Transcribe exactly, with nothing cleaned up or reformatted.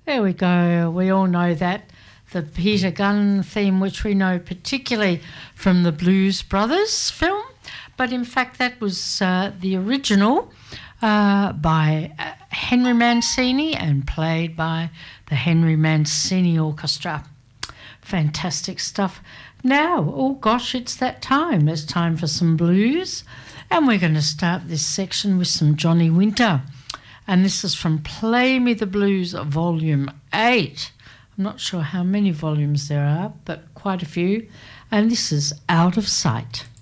There we go. We all know that. The Peter Gunn theme, which we know particularly from the Blues Brothers film. But in fact, that was uh, the original uh, by uh, Henry Mancini and played by the Henry Mancini Orchestra. Fantastic stuff. Now, oh gosh, it's that time. It's time for some blues. And we're going to start this section with some Johnny Winter. And this is from Play Me the Blues Volume eight. I'm not sure how many volumes there are, but quite a few. And this is Out of Sight.